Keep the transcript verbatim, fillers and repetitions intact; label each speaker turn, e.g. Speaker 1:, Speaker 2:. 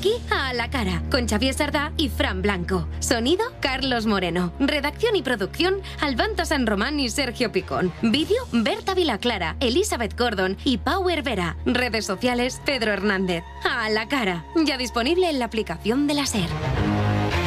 Speaker 1: aquí a la cara, con Xavier Sardá y Fran Blanco. Sonido, Carlos Moreno. Redacción y producción, Albanta San Román y Sergio Picón. Vídeo, Berta Vilaclara, Elizabeth Gordon y Power Vera. Redes sociales, Pedro Hernández. A la cara. Ya disponible en la aplicación de la SER.